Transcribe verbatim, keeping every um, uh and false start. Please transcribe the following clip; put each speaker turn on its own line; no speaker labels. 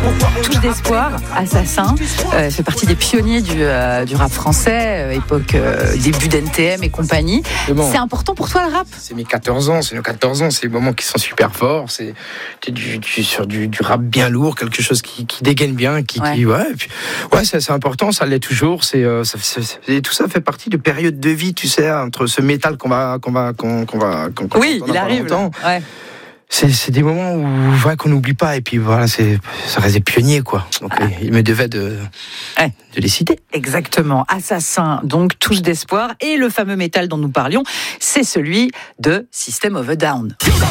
Touche d'espoir, Assassin, euh, fait partie des pionniers du, euh, du rap français, euh, époque euh, début d'N T M et compagnie. C'est, bon. C'est important pour toi le rap ?
C'est mes quatorze ans, c'est nos quatorze ans, c'est des moments qui sont super forts, c'est du, du, sur du, du rap bien lourd, quelque chose qui, qui dégaine bien, qui, ouais, qui, ouais, et puis, ouais c'est, c'est important, ça l'est toujours, c'est, euh, ça, c'est, c'est, tout ça fait partie de périodes de vie, tu sais, entre ce métal qu'on va, qu'on va, qu'on, qu'on va, qu'on, qu'on
oui, il arrive. Ouais.
C'est, c'est des moments où, ouais, qu'on n'oublie pas, et puis voilà, c'est, ça reste des pionniers, quoi. Donc, ah. il me devait de, ouais, de les citer.
Exactement. Assassin, donc, touche d'espoir. Et le fameux métal dont nous parlions, c'est celui de System of a Down.